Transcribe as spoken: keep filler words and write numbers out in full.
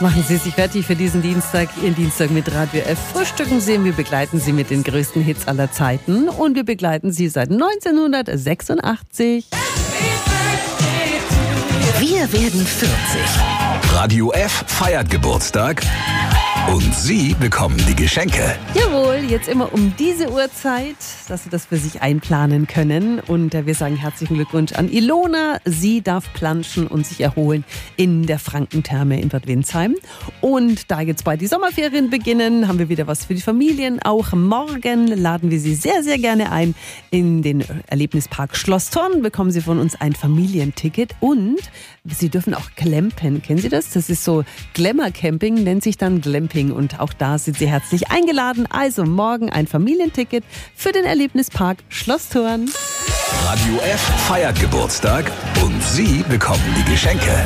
Machen Sie sich fertig für diesen Dienstag, Ihren Dienstag mit Radio F. Frühstücken Sie, wir begleiten Sie mit den größten Hits aller Zeiten und wir begleiten Sie seit neunzehnhundertsechsundachtzig. Wir werden vierzig. Radio F feiert Geburtstag und Sie bekommen die Geschenke. Jawohl, jetzt immer um diese Uhrzeit, dass Sie das für sich einplanen können. Und wir sagen herzlichen Glückwunsch an Ilona. Sie darf planschen und sich erholen in der Frankentherme in Bad Windsheim. Und da jetzt bald die Sommerferien beginnen, haben wir wieder was für die Familien. Auch morgen laden wir Sie sehr, sehr gerne ein in den Erlebnispark Schloss Thorn. Bekommen Sie von uns ein Familienticket und Sie dürfen auch glampen. Kennen Sie das? Das ist so Glamour-Camping, nennt sich dann Glamping. Und auch da sind Sie herzlich eingeladen. Also morgen ein Familienticket für den Erlebnispark Schloss Thorn. Radio F feiert Geburtstag und Sie bekommen die Geschenke.